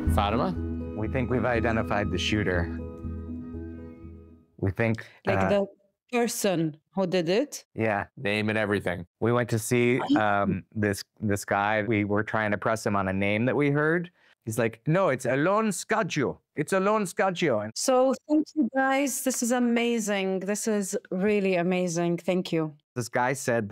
Fatima? We think we've identified the shooter. We think, Like the person who did it? yeah, Name and everything. we went to see this guy. We were trying to press him on a name that we heard. He's like, no, it's Alon Scaggio. It's Alon Scaggio. And So thank you guys. This is amazing. This is really amazing. Thank you. this guy said